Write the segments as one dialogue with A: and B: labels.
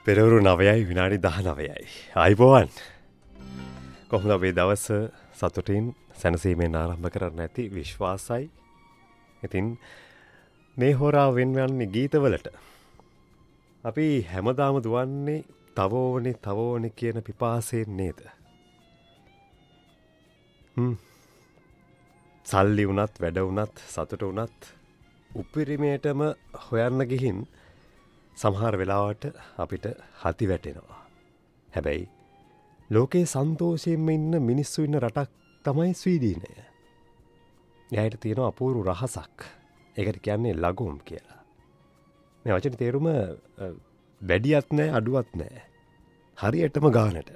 A: පෙරවරු 9යි විනාඩි 19යි. ආයිබෝවන්. කොහොමද ඔබේ දවස සතුටින් සැනසීමෙන් ආරම්භ කරන්න ඇති විශ්වාසයි. ඉතින් මේ හොරාව වෙන්වන්නේ ගීතවලට. අපි හැමදාම දුවන්නේ තව ඕනේ කියන පිපාසයෙන් නේද? සල්ලි වුණත් වැඩ වුණත් සතුට වුණත් උපරිමයටම හොයන්න ගිහින් සමහර වෙලාවට අපිට හති වැටෙනවා. හැබැයි ලෝකේ සන්තෝෂයෙන්ම ඉන්න මිනිස්සු ඉන්න රටක් තමයි ස්වීඩීනය. එයාට තියෙන අපූර්ව රහසක්. ඒකට කියන්නේ ලගුම් කියලා. මේ වචනේ තේරුම වැඩියක් නැහැ අඩුවක් නැහැ. හරියටම ගානට.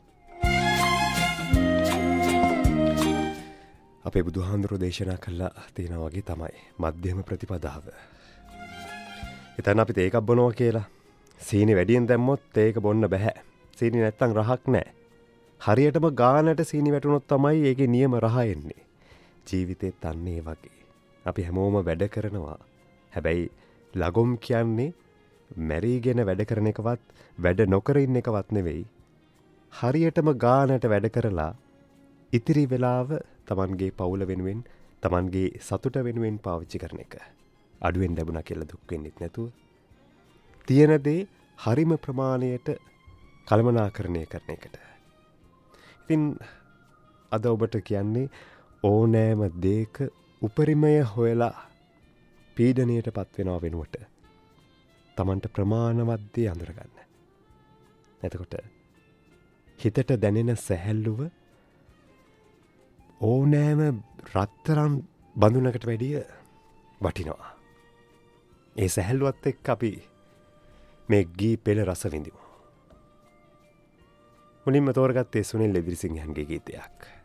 A: අපේ බුදුහාඳුරෝ දේශනා කළා තියෙනා වගේ තමයි මධ්‍යම ප්‍රතිපදාව. එතන අපි තේකක් බොනවා කියලා. සීනි වැඩියෙන් දැම්මොත් ඒක බොන්න බෑ. සීනි නැත්තම් රහක් නැහැ. හරියටම ගානට සීනි වැටුනොත් තමයි ඒකේ නියම රහ එන්නේ. ජීවිතේත් අන්නේ වගේ. අපි හැමෝම වැඩ කරනවා. හැබැයි ලගොම් කියන්නේ මැරීගෙන වැඩ කරන එකවත් වැඩ නොකර ඉන්න එකවත් නෙවෙයි. හරියටම ගානට වැඩ කරලා ඉතිරි වෙලාව Tamanගේ පවුල වෙනුවෙන් Tamanගේ සතුට වෙනුවෙන් පාවිච්චි කරන එක. අඩුවෙන් ලැබුණා කියලා දුක් වෙන්නෙත් නැතුව තියෙන දේ හරිම ප්‍රමාණයට කළමනාකරණය කරන එකට. ඉතින් අද ඔබට කියන්නේ ඕනෑම දෙයක උපරිමය හොයලා පීඩණයට පත් වෙනව වෙනුවට Tamanට ප්‍රමාණවත් දේ අඳුරගන්න. එතකොට හිතට දැනෙන සැහැල්ලුව ඕනෑම රත්තරන් බඳුනකට වැඩිය වටිනවා. ඒ සැහැල්ලුවත් එක්ක අපි මේ ගී පෙළ රස විඳිමු. මුලින්ම තෝරගත්තේ සුනිල් එදිරිසිංහන්ගේ ගීතයක්.